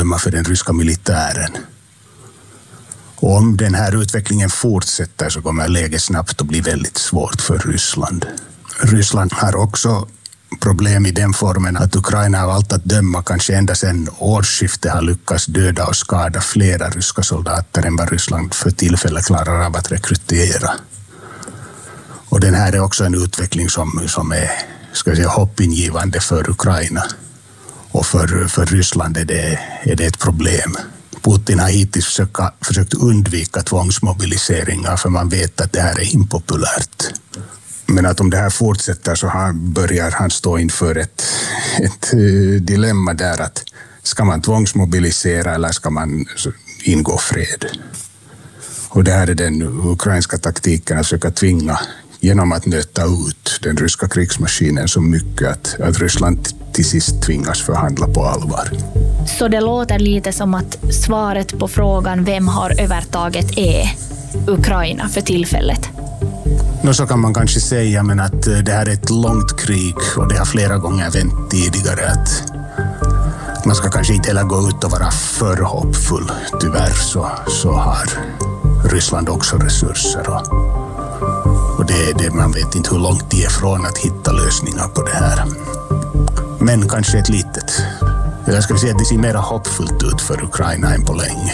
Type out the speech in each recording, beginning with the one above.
döma för den ryska militären. Och om den här utvecklingen fortsätter så kommer läget snabbt att bli väldigt svårt för Ryssland. Ryssland har också problem i den formen att Ukraina av allt att döma kanske ända sedan årsskiftet har lyckats döda och skada flera ryska soldater än vad Ryssland för tillfället klarar av att rekrytera. Och den här är också en utveckling som är, ska jag säga, hoppingivande för Ukraina. Och för Ryssland är det ett problem. Putin har hittills försökt undvika tvångsmobiliseringar för man vet att det här är impopulärt. Men att om det här fortsätter så börjar han stå inför ett dilemma där att ska man tvångsmobilisera eller ska man ingå fred? Och det här är den ukrainska taktiken att försöka tvinga genom att nöta ut den ryska krigsmaskinen så mycket att Ryssland till sist tvingas förhandla på allvar. Så det låter lite som att svaret på frågan vem har övertaget är Ukraina för tillfället. Så kan man kanske säga, men att det här är ett långt krig och det har flera gånger vänt tidigare att man ska kanske inte heller gå ut och vara för hoppfull. Tyvärr så har Ryssland också resurser och man vet inte hur långt det är från att hitta lösningar på det här. Men kanske ett litet, eller ska vi säga att det ser mer hoppfullt ut för Ukraina än på länge.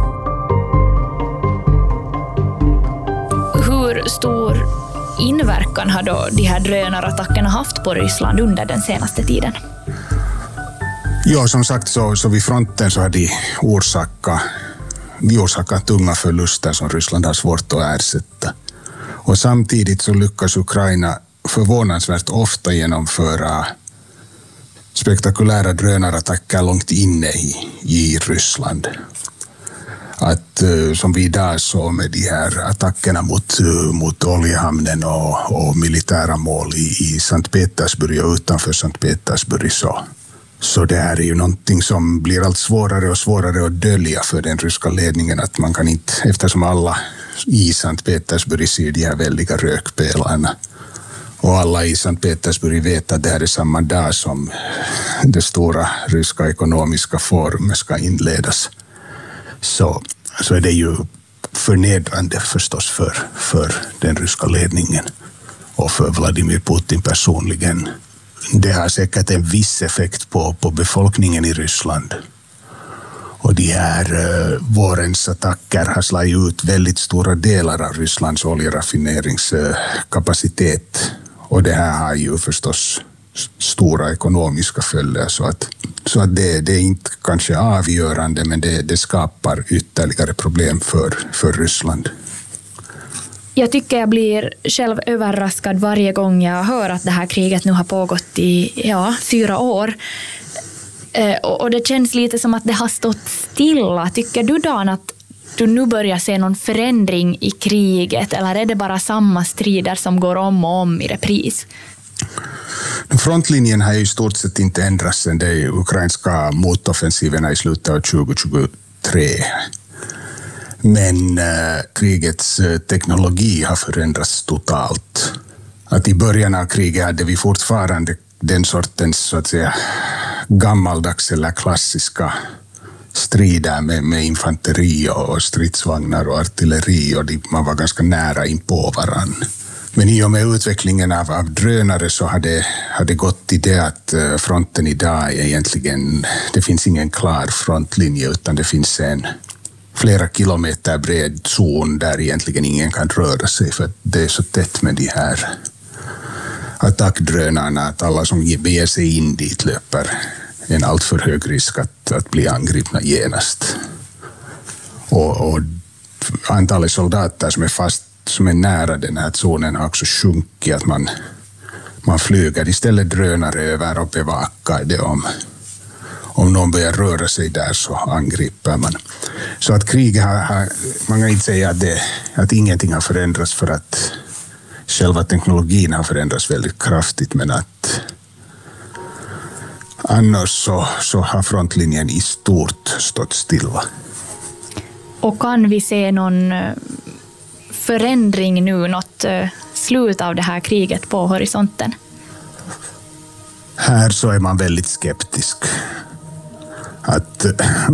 Hur stor inverkan har då de här drönarattackerna haft på Ryssland under den senaste tiden? Ja, som sagt så vid fronten så har de orsakat tunga förluster som Ryssland har svårt att ersätta. Och samtidigt så lyckas Ukraina förvånansvärt ofta genomföra spektakulära drönarattacker långt inne i Ryssland. Att som vi idag såg med de här attackerna mot oljehamnen och militära mål i Sankt Petersburg och utanför Sankt Petersburg så det här är ju någonting som blir allt svårare och svårare att dölja för den ryska ledningen, att man kan inte, eftersom alla i Sankt Petersburg ser de här väldiga rökpelarna och alla i Sankt Petersburg vet att det här är samma dag som det stora ryska ekonomiska forumet ska inledas. Så är det ju förnedrande förstås för den ryska ledningen och för Vladimir Putin personligen. Det har säkert en viss effekt på befolkningen i Ryssland. Och de här vårens attacker har slagit ut väldigt stora delar av Rysslands oljeraffineringskapacitet. Och det här har ju förstås stora ekonomiska följder så att det är inte kanske avgörande, men det skapar ytterligare problem för Ryssland. Jag tycker jag blir själv överraskad varje gång jag hör att det här kriget nu har pågått i 4 år. Och det känns lite som att det har stått stilla. Tycker du, Dan, att du nu börjar se någon förändring i kriget, eller är det bara samma strider som går om och om i repris? Frontlinjen har ju i stort sett inte ändrats sedan de ukrainska motoffensiverna i slutet av 2023. Men krigets teknologi har förändrats totalt. Att i början av kriget hade vi fortfarande den sortens så att säga gammaldags eller klassiska strider med infanteri och stridsvagnar och artilleri, och man var ganska nära in på varann. Men i och med utvecklingen av drönare så hade gått till det att fronten idag är egentligen, det finns ingen klar frontlinje, utan det finns en flera kilometer bred zon där egentligen ingen kan röra sig, för det är så tätt med de här attackdrönarna att alla som beger sig in dit löper en alltför hög risk att bli angripna genast. Och antalet soldater som är nära den här zonen har också sjunkit, att man flyger istället drönare över och bevakar det. Om någon börjar röra sig där så angriper man. Så att kriget man kan inte säga att ingenting har förändrats, för att själva teknologin har förändrats väldigt kraftigt, men att annars så har frontlinjen i stort stått stilla. Och kan vi se någon förändring nu, något slut av det här kriget på horisonten? Här så är man väldigt skeptisk. Att